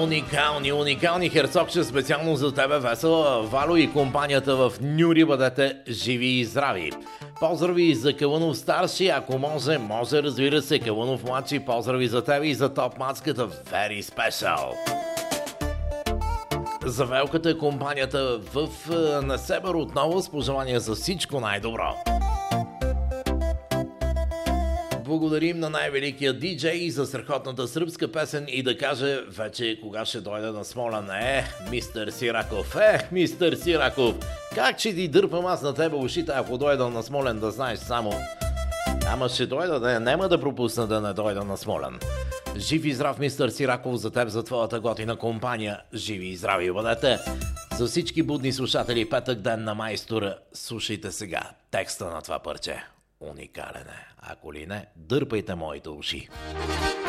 уникални херцогче, специално за тебе, Весела, Вало и компанията в Нюри, бъдете живи и здрави. Поздрави за Калунов старши, ако може, разбира се, Калунов младши, поздрави за тебе и за топ мацката Very Special. За Велката и компанията в Несебър отново с пожелания за всичко най-добро. Благодарим на най-великия диджей за страхотната сръбска песен и да каже вече кога ще дойде на Смолян. Мистер Сираков, мистер Сираков, как ще ти дърпам аз на тебе ушите, ако дойда на Смолян, да знаеш само. Ама ще дойда, няма да пропусна да не дойда на Смолян. Жив и здрав, мистер Сираков, за теб, за твоята готина компания. Живи и здрави бъдете. За всички будни слушатели, петък ден на майстора, слушайте сега текста на това парче. Уникален е. Ако ли не, дърпайте моите уши.